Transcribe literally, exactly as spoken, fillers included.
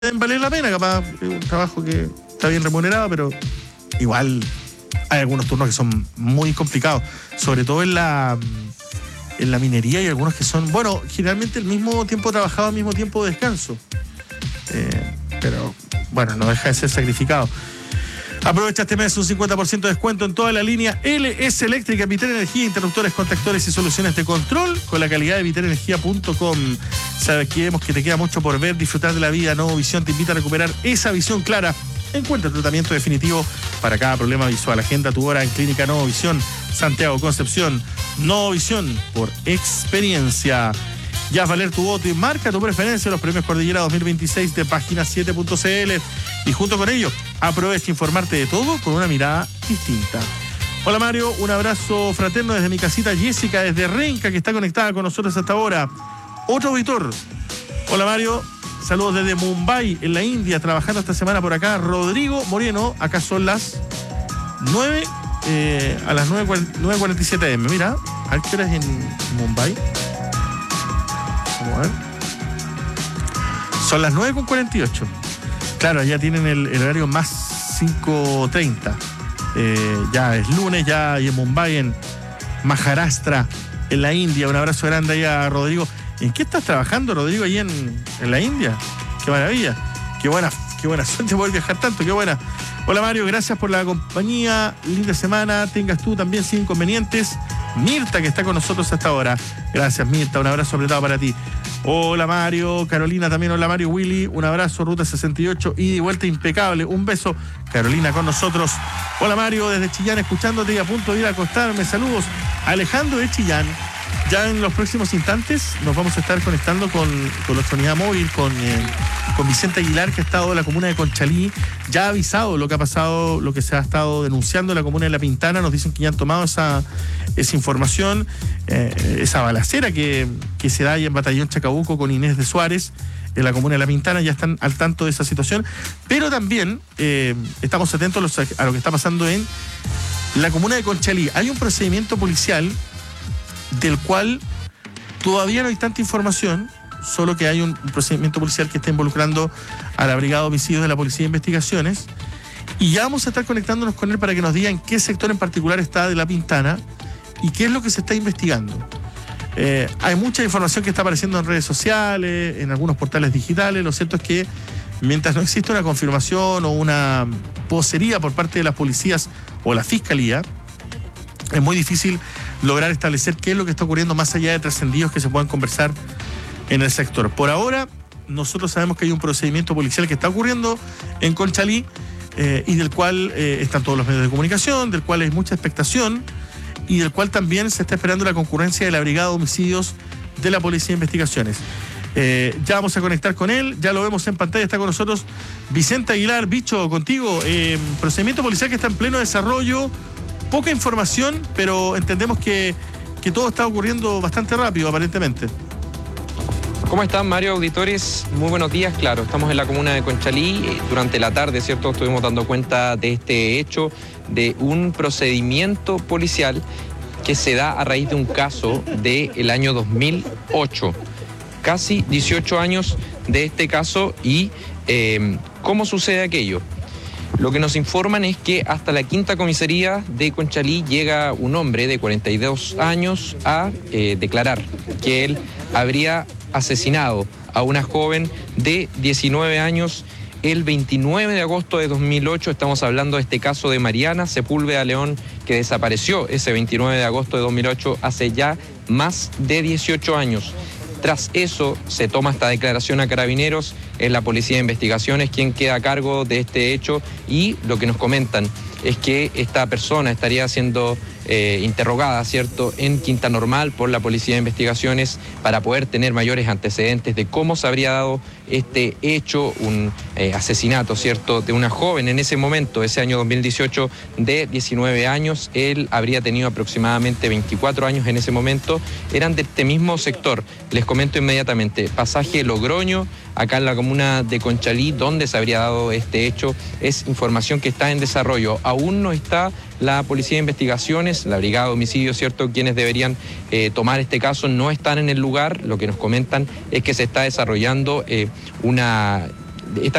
vale la pena, capaz es un trabajo que está bien remunerado, pero igual hay algunos turnos que son muy complicados, sobre todo en la en la minería, y algunos que son, bueno, generalmente el mismo tiempo trabajado, al mismo tiempo de descanso, eh, pero bueno, no deja de ser sacrificado. Aprovecha este mes un cincuenta por ciento de descuento en toda la línea L S Eléctrica, Vitel Energía, interruptores, contactores y soluciones de control con la calidad de vitel energía punto com. Sabes que vemos que te queda mucho por ver, disfrutar de la vida. Nuevo Visión te invita a recuperar esa visión clara. Encuentra el tratamiento definitivo para cada problema visual. Agenda tu hora en Clínica Nuevo Visión, Santiago Concepción. Nuevo Visión por experiencia. Ya valer tu voto y marca tu preferencia en los premios Cordillera dos mil veintiséis de página siete punto c l. Y junto con ello, aprovecha a informarte de todo con una mirada distinta. Hola Mario, un abrazo fraterno desde mi casita. Jessica desde Renca, que está conectada con nosotros hasta ahora. Otro auditor. Hola Mario, saludos desde Mumbai, en la India, trabajando esta semana por acá. Rodrigo Moreno, acá son las nueve, eh, a las nueve cuarenta y siete eme. Mira, ¿a qué hora es en Mumbai? Vamos a ver. Son las nueve con cuarenta y ocho. Claro, allá tienen el, el horario más cinco treinta. Eh, ya es lunes, ya y en Mumbai, en Maharashtra, en la India. Un abrazo grande ahí a Rodrigo. ¿En qué estás trabajando, Rodrigo, ahí en, en la India? Qué maravilla. Qué buena, qué buena suerte poder viajar tanto, qué buena. Hola Mario, gracias por la compañía. Linda semana, tengas tú también sin inconvenientes. Mirta, que está con nosotros hasta ahora. Gracias, Mirta, un abrazo apretado para ti. Hola Mario, Carolina también, hola Mario, Willy, un abrazo, Ruta sesenta y ocho, ida y vuelta impecable, un beso, Carolina con nosotros. Hola Mario, desde Chillán, escuchándote y a punto de ir a acostarme, saludos. Alejandro de Chillán. Ya en los próximos instantes nos vamos a estar conectando con, con nuestra unidad móvil, con, eh, con Vicente Aguilar, que ha estado en la comuna de Conchalí. Ya ha avisado lo que ha pasado, lo que se ha estado denunciando en la comuna de La Pintana. Nos dicen que ya han tomado esa, esa información, eh, esa balacera que, que se da ahí en Batallón Chacabuco con Inés de Suárez, en la comuna de La Pintana. Ya están al tanto de esa situación. Pero también eh, estamos atentos a, los, a lo que está pasando en la comuna de Conchalí. Hay un procedimiento policial del cual todavía no hay tanta información, solo que hay un, un procedimiento policial que está involucrando a la Brigada de Homicidios de la Policía de Investigaciones, y ya vamos a estar conectándonos con él para que nos diga en qué sector en particular está de La Pintana y qué es lo que se está investigando. Eh, hay mucha información que está apareciendo en redes sociales, en algunos portales digitales. Lo cierto es que mientras no existe una confirmación o una vocería por parte de las policías o la fiscalía, es muy difícil lograr establecer qué es lo que está ocurriendo más allá de trascendidos que se puedan conversar en el sector. Por ahora, nosotros sabemos que hay un procedimiento policial que está ocurriendo en Conchalí, eh, y del cual eh, están todos los medios de comunicación, del cual hay mucha expectación y del cual también se está esperando la concurrencia de la Brigada de Homicidios de la Policía de Investigaciones. Eh, ya vamos a conectar con él, ya lo vemos en pantalla, está con nosotros Vicente Aguilar. Bicho, contigo, eh, procedimiento policial que está en pleno desarrollo. Poca información, pero entendemos que, que todo está ocurriendo bastante rápido, aparentemente. ¿Cómo están, Mario, auditores? Muy buenos días. Claro, estamos en la comuna de Conchalí. Durante la tarde, ¿cierto?, estuvimos dando cuenta de este hecho, de un procedimiento policial que se da a raíz de un caso del año dos mil ocho. Casi dieciocho años de este caso. Y eh, ¿cómo sucede aquello? Lo que nos informan es que hasta la quinta comisaría de Conchalí llega un hombre de cuarenta y dos años a eh, declarar que él habría asesinado a una joven de diecinueve años el veintinueve de agosto de dos mil ocho. Estamos hablando de este caso de Mariana Sepúlveda León, que desapareció ese veintinueve de agosto de dos mil ocho hace ya más de dieciocho años. Tras eso se toma esta declaración a Carabineros, es la Policía de Investigaciones quien queda a cargo de este hecho, y lo que nos comentan es que esta persona estaría siendo eh, interrogada, ¿cierto?, en Quinta Normal por la Policía de Investigaciones para poder tener mayores antecedentes de cómo se habría dado este hecho, un eh, asesinato, ¿cierto?, de una joven en ese momento, ese año dos mil dieciocho, de diecinueve años. Él habría tenido aproximadamente veinticuatro años en ese momento. Eran de este mismo sector. Les comento inmediatamente. Pasaje Logroño, acá en la comuna de Conchalí, donde se habría dado este hecho. Es información que está en desarrollo. Aún no está la Policía de Investigaciones, la Brigada de Homicidios, ¿cierto?, quienes deberían eh, tomar este caso, no están en el lugar. Lo que nos comentan es que se está desarrollando eh, una esta